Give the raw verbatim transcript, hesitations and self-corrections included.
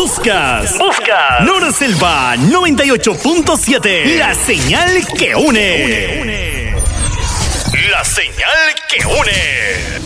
Buscas. Buscas. Nora Selva noventa y ocho punto siete. La señal que une. La señal que une.